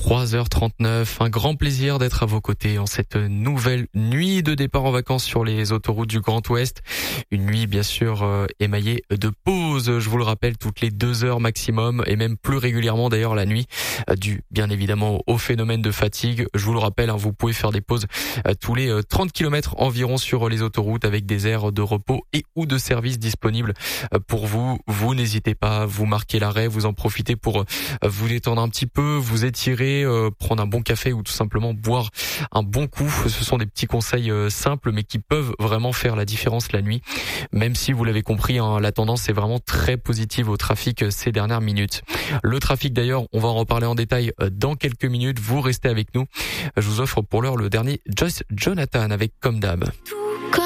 3h39. Un grand plaisir d'être à vos côtés en cette nouvelle nuit de départ en vacances sur les autoroutes du Grand Ouest. Une nuit bien sûr émaillée de pauses, je vous le rappelle, toutes les 2 heures maximum et même plus régulièrement d'ailleurs la nuit, dû bien évidemment au phénomène de fatigue. Je vous le rappelle, vous pouvez faire des pauses tous les 30 km environ sur les autoroutes avec des aires de repos et ou de services disponibles pour vous. Vous n'hésitez pas, vous marquez l'arrêt, vous en profitez pour vous détendre un petit peu, vous étirer, prendre un bon café ou tout simplement boire un bon coup. Ce sont des petits conseils simples mais qui peuvent vraiment faire la différence la nuit. Même si vous l'avez compris, la tendance est vraiment très positive au trafic ces dernières minutes. Le trafic d'ailleurs, on va en reparler en détail dans quelques minutes. Vous restez avec nous. Je vous offre pour l'heure le dernier Joyce Jonathan avec Comme d'hab.